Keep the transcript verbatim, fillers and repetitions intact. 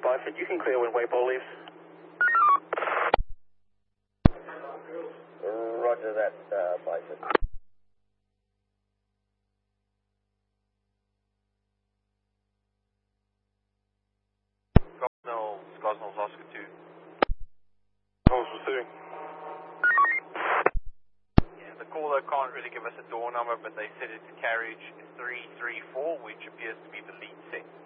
Bison, you can clear when Waypole leaves. Roger that, uh, Bison. Gosnell, Gosnell's Oscar two. Gosnell's receiving. Yeah, the caller can't really give us a door number, but they said it's carriage three three four, which appears to be the lead set.